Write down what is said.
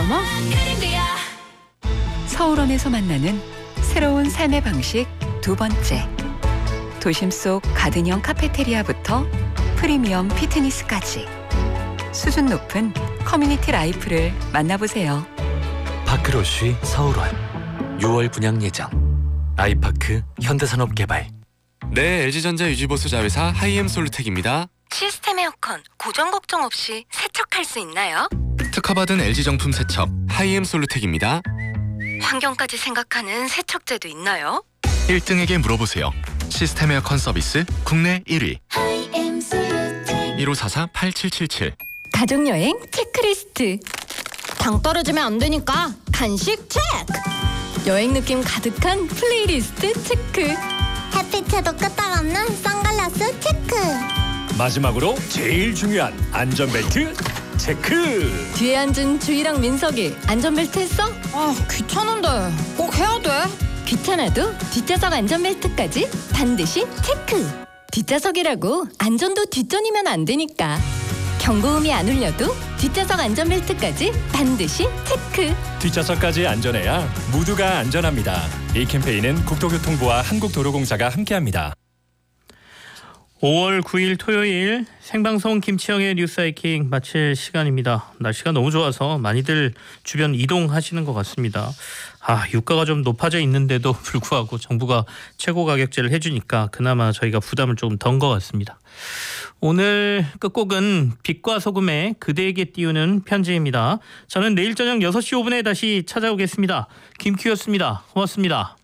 어머. 서울원에서 만나는 새로운 삶의 방식 두 번째. 도심 속 가든형 카페테리아부터 프리미엄 피트니스까지 수준 높은 커뮤니티 라이프를 만나보세요. 파크로쉬 서울원 6월 분양 예정. 아이파크 현대산업개발. 네, LG전자 유지보수 자회사 하이엠솔루텍입니다. 시스템 에어컨 고정 걱정 없이 세척할 수 있나요? 특허받은 LG 정품 세척 하이엠솔루텍입니다. 환경까지 생각하는 세척제도 있나요? 1등에게 물어보세요. 시스템 에어컨 서비스 국내 1위 1544-8777. 가족여행 체크리스트. 당 떨어지면 안 되니까 간식 체크. 여행 느낌 가득한 플레이리스트 체크. 햇빛에도 끄떡없는 선글라스 체크. 마지막으로 제일 중요한 안전벨트 체크. 뒤에 앉은 주희랑 민석이 안전벨트 했어? 아, 귀찮은데 꼭 해야 돼? 귀찮아도 뒷좌석 안전벨트까지 반드시 체크. 뒷좌석이라고 안전도 뒷전이면 안 되니까. 경고음이 안 울려도 뒷좌석 안전벨트까지 반드시 체크. 뒷좌석까지 안전해야 모두가 안전합니다. 이 캠페인은 국토교통부와 한국도로공사가 함께합니다. 5월 9일 토요일 생방송 김치영의 뉴스 하이킹 마칠 시간입니다. 날씨가 너무 좋아서 많이들 주변 이동하시는 것 같습니다. 유가가 좀 높아져 있는데도 불구하고 정부가 최고 가격제를 해주니까 그나마 저희가 부담을 조금 덜은 것 같습니다. 오늘 끝곡은 빛과 소금의 그대에게 띄우는 편지입니다. 저는 내일 저녁 6시 5분에 다시 찾아오겠습니다. 김큐였습니다. 고맙습니다.